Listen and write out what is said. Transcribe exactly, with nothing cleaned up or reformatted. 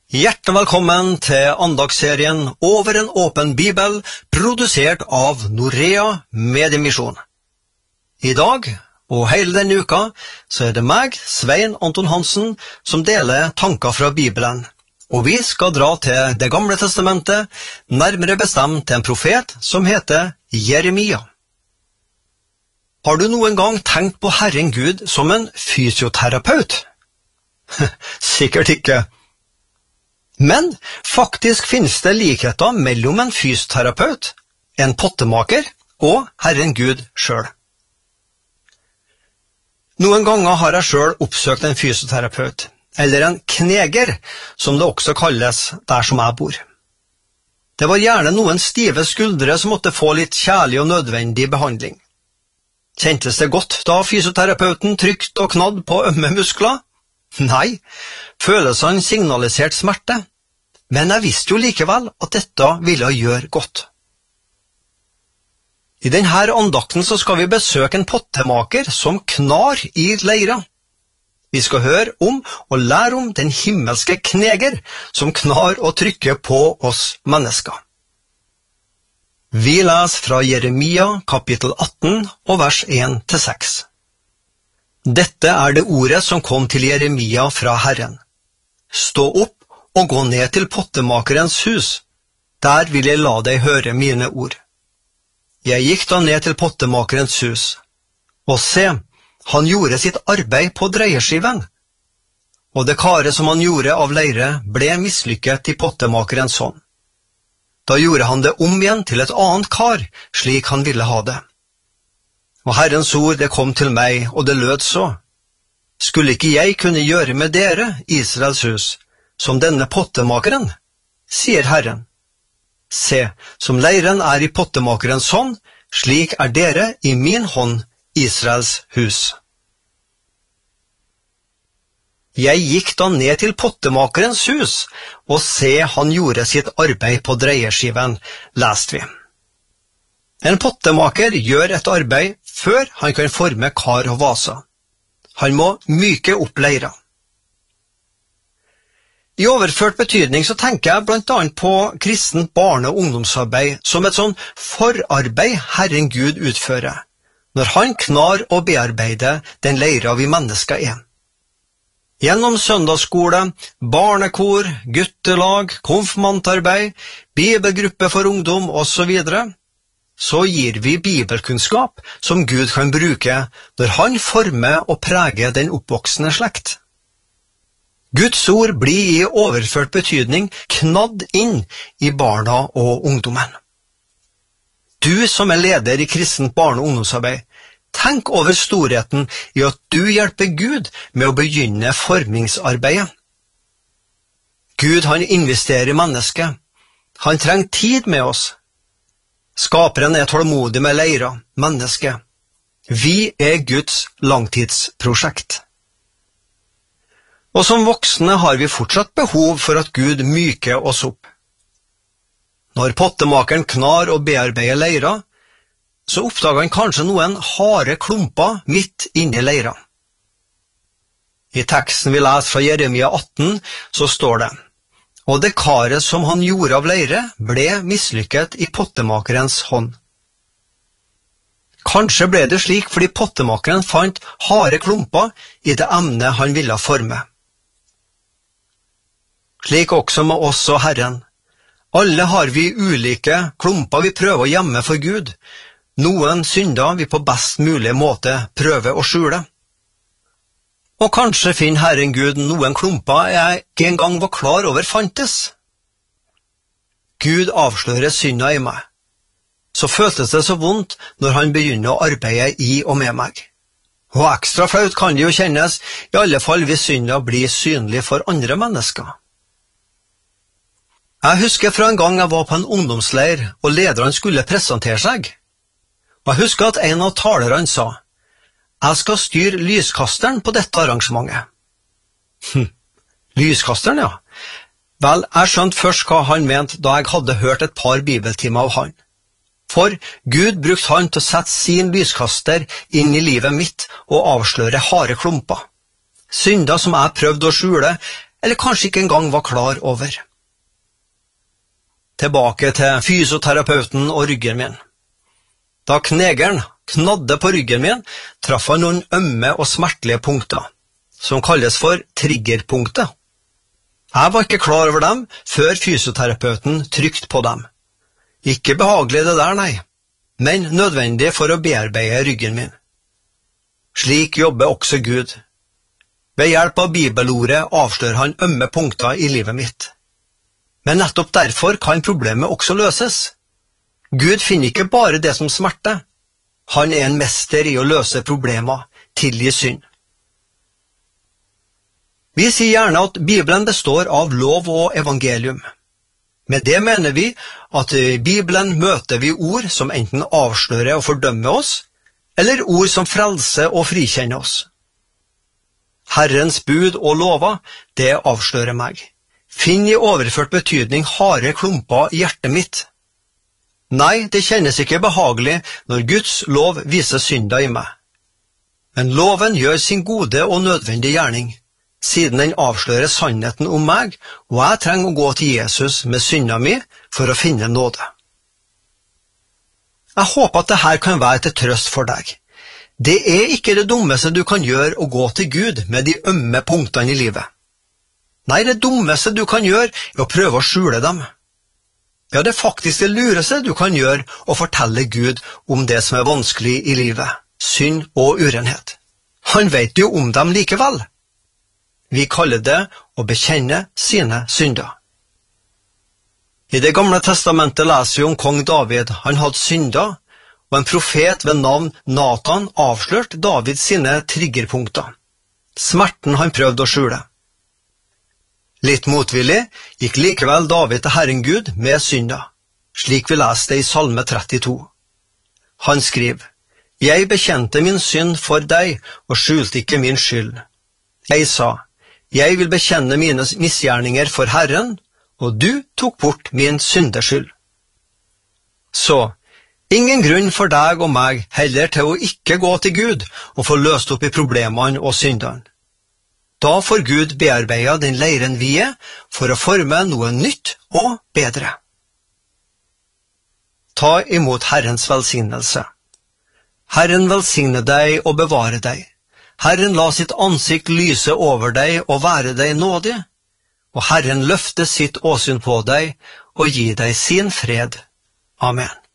Hjertelig velkommen til andagsserien Over en åpen bibel, produsert av Norea Mediemisjon. I dag, og hele denne uka, så er det meg, Svein Anton Hansen, som deler tanker fra Bibelen. Og vi skal dra til Det gamle testamentet, nærmere bestemt til en profet som heter Jeremia. Har du noen gang tenkt på Herren Gud som en fysioterapeut? Sikkert ikke. Men faktisk finnes det likheter mellom en fysioterapeut, en pottemaker og Herren Gud selv. Noen ganger har jeg selv oppsøkt en fysioterapeut, eller en kneger, som det også kalles der som jeg bor. Det var gjerne noen stive skuldre som måtte få litt kjærlig og nødvendig behandling. Kjentes det godt da fysioterapeuten trykt og knadd på ømme muskler? Nei, følelsene signaliserte smerte, men jeg visste jo likevel at dette ville gjøre godt. I denne andakten så skal vi besøke en pottemaker som knar i leira. Vi skal høre om og lære om den himmelske kneger som knar og trykker på oss mennesker. Vi leser fra Jeremia kapittel atten og vers en til seks. Dette er det ordet som kom til Jeremia fra Herren. Stå opp og gå ned til pottemakerens hus. Der vil jeg la deg høre mine ord. Jeg gikk da ned til pottemakerens hus, og se, han gjorde sitt arbeid på dreieskiven. Og det karet som han gjorde av leire ble mislykket i pottemakerens hånd. Da gjorde han det om igjen til et annet kar, slik han ville ha det. Og Herrens ord det kom til meg, og det lød så. Skulle ikke jeg kunne gjøre med dere, Israels hus, som denne pottemakeren? Sier Herren. Se, som leiren er i pottemakerens hånd, slik er dere i min hånd, Israels hus. Jeg gikk da ned til pottemakerens hus, og se, han gjorde sitt arbeid på dreieskiven, leste vi. En pottemaker gjør et arbeid før han kan forme kar og vasa. Han må myke opp leira. I overført betydning så tenker jeg blant annet på kristent barne- og ungdomsarbeid som et sånn forarbeid Herren Gud utfører, når han knar og bearbeider den leira vi mennesker er. Gjennom søndagsskole, barnekor, guttelag, konfirmantarbeid, bibelgruppe for ungdom og så videre, så gir vi bibelkunnskap som Gud kan bruke når han former og preger den oppvoksende slekt. Guds ord blir i overført betydning knadd inn i barna og ungdommen. Du som er leder i kristent barne- og ungdomsarbeid, tenk over storheten i at du hjelper Gud med å begynne formingsarbeidet. Gud han investerer i mennesket. Han trenger tid med oss. Skaperen er tålmodig med leira, mennesket. Vi er Guds langtidsprosjekt. Og som voksne har vi fortsatt behov for at Gud myker oss opp. Når pottemakeren knar og bearbeider leira, så oppdager han kanskje noen harde klumper midt inne i leira. I teksten vi leser fra Jeremia atten, så står det: Og det karet som han gjorde av leire ble mislykket i pottemakerens hånd. Kanskje ble det slik fordi pottemakeren fant harde klumper i det emnet han ville forme. Slik også med oss og Herren. Alle har vi ulike klumper vi prøver å gjemme for Gud. Noen synder vi på best mulig måte prøver å skjule. Og kanskje finner Herren Gud noen klumper jeg ikke engang var klar over fantes. Gud avslører synda i meg. Så føltes det så vondt når han begynner å arbeide i og med meg. Og ekstra flaut kan det jo kjennes, i alle fall hvis synda blir synlig for andre mennesker. Jeg husker fra en gang jeg var på en ungdomsleir, og lederen skulle presentere seg. Og jeg husker at en av talerne sa: Jeg skal styre lyskasteren på dette arrangementet. Hm, lyskasteren, ja. Vel, jeg skjønte først hva han mente da jeg hadde hørt et par bibeltimer av han. For Gud brukte han til å sette sin lyskaster inn i livet mitt og avsløre harde klumper. Synder som jeg prøvde å skjule, eller kanskje ikke engang var klar over. Tilbake til fysioterapeuten og ryggen min. Da knegeren knadde på ryggen min, traff han noen ømme og smertelige punkter, som kalles for triggerpunkter. Jeg var ikke klar over dem før fysioterapeuten trykte på dem. Ikke behagelig det der, nei, men nødvendig for å bearbeide ryggen min. Slik jobber også Gud. Ved hjelp av bibelordet avslører han ømme punkter i livet mitt. Men nettopp derfor kan problemet også løses. Gud finner ikke bare det som smerter. Han er en mester i å løse problemer, tilgi synd. Vi sier gjerne at Bibelen består av lov og evangelium. Med det mener vi at i Bibelen møter vi ord som enten avslører og fordømmer oss, eller ord som frelser og frikjenner oss. Herrens bud og lover, det avslører meg. Finn i overført betydning harde klumper i hjertet mitt. Nei, det kjennes ikke behagelig når Guds lov viser synda i meg. Men loven gjør sin gode og nødvendige gjerning, siden den avslører sannheten om meg, og jeg trenger å gå til Jesus med synda mi for å finne nåde. Jeg håper at dette kan være til trøst for deg. Det er ikke det dummeste du kan gjøre å gå til Gud med de ømme punktene i livet. Nei, det dummeste du kan gjøre er å prøve å skjule dem. Ja, det er faktisk det lureste du kan gjøre å fortelle Gud om det som er vanskelig i livet, synd og urenhet. Han vet jo om dem likevel. Vi kaller det å bekjenne sine synder. I Det gamle testamentet leser vi om kong David. Han hadde synder, og en profet ved navn Nathan avslørte David sine triggerpunkter. Smerten han prøvde å skjule. Litt motvillig gikk likevel David til Herren Gud med synda, slik vi leste i Salme trettito. Han skriver: «Jeg bekjente min synd for deg og skjulte ikke min skyld. Jeg sa, jeg vil bekjenne mine misgjerninger for Herren, og du tok bort min syndeskyld.» Så, ingen grunn for deg og meg heller til å ikke gå til Gud og få løst opp i problemene og syndene. Da får Gud bearbeide den leiren vi er, for å forme noe nytt og bedre. Ta imot Herrens velsignelse. Herren velsigne deg og bevare deg. Herren la sitt ansikt lyse over deg og være deg nådig, og Herren løfte sitt åsyn på deg og gi deg sin fred. Amen.